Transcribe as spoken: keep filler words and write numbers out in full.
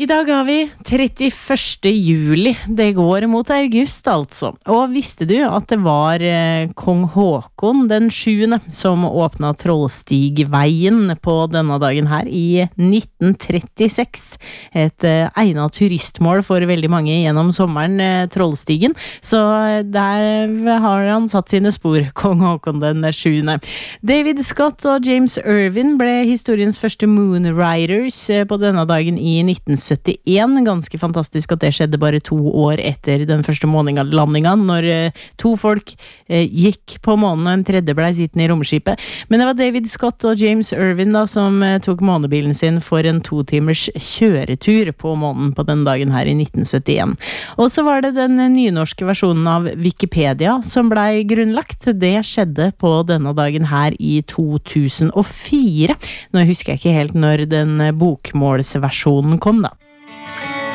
I dag har vi trettiførste juli, det går mot august altså. Og visste du at det var eh, kong Håkon den sjuende som åpnet Trollstigveien på denne dagen her i nitten trettiseks? Et eh, egnet turistmål for veldig mange gjennom sommeren, eh, Trollstigen. Så der har han satt sine spor, kong Håkon den sjuende. David Scott og James Irvin ble historiens første Moonriders eh, på denne dagen i nitten syttien. Ganske fantastisk at det skjedde bare to år etter den første månelandingen, når eh, to folk eh, gikk på månen og en tredje ble sittende i romskipet. Men det var David Scott og James Irvin da, som eh, tok månebilen sin for en to timers kjøretur på månen på den dagen her i nitten syttien. Og så var det den nynorske versjonen av Wikipedia som ble grunnlagt. Det skjedde på denne dagen her i to tusen og fire. Nå husker jeg ikke helt når den bokmålsversjonen kom da.